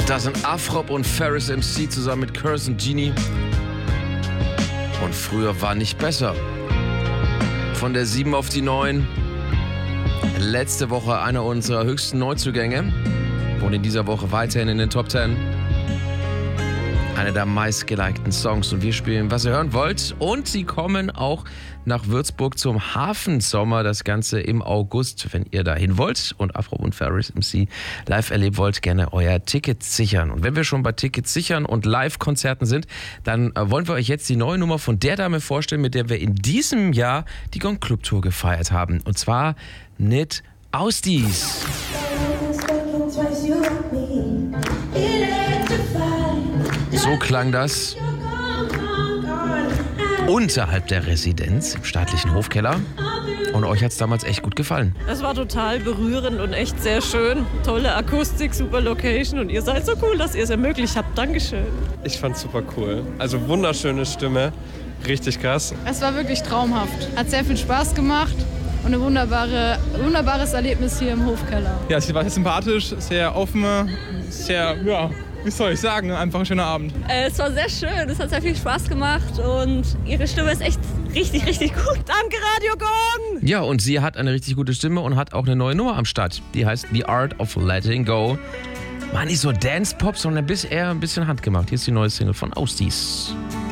Das sind Afrop und Ferris MC zusammen mit Curse und Genie. Und früher war nicht besser. Von der 7 auf die 9. Letzte Woche einer unserer höchsten Neuzugänge. Und in dieser Woche weiterhin in den Top 10. Einer der meistgelikten Songs. Und wir spielen, was ihr hören wollt. Und sie kommen auch nach Würzburg zum Hafensommer. Das Ganze im August. Wenn ihr dahin wollt und Afro und Ferris MC live erleben wollt, gerne euer Ticket sichern. Und wenn wir schon bei Tickets sichern und Live-Konzerten sind, dann wollen wir euch jetzt die neue Nummer von der Dame vorstellen, mit der wir in diesem Jahr die Gong Club Tour gefeiert haben. Und zwar mit Ausdies. So klang das unterhalb der Residenz im staatlichen Hofkeller. Und euch hat es damals echt gut gefallen. Es war total berührend und echt sehr schön. Tolle Akustik, super Location und ihr seid so cool, dass ihr es ermöglicht habt. Dankeschön. Ich fand's super cool. Also wunderschöne Stimme, richtig krass. Es war wirklich traumhaft. Hat sehr viel Spaß gemacht und ein wunderbares Erlebnis hier im Hofkeller. Ja, sie war sehr sympathisch, sehr offen, sehr, wie soll ich sagen, einfach ein schöner Abend. Es war sehr schön, es hat sehr viel Spaß gemacht und ihre Stimme ist echt richtig, richtig gut. Danke, Radio Gong! Ja, und sie hat eine richtig gute Stimme und hat auch eine neue Nummer am Start. Die heißt The Art of Letting Go. War nicht so Dance-Pop, sondern eher ein bisschen handgemacht. Hier ist die neue Single von Ausdies.